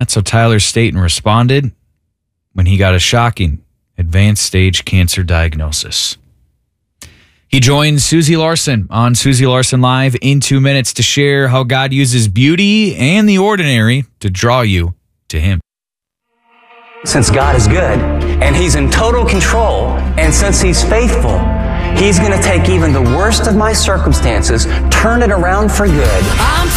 That's how Tyler Staton responded when he got a shocking advanced stage cancer diagnosis. He joins Susie Larson on Susie Larson Live in 2 minutes to share how God uses beauty and the ordinary to draw you to Him. Since God is good and He's in total control, and since He's faithful, He's going to take even the worst of my circumstances, turn it around for good.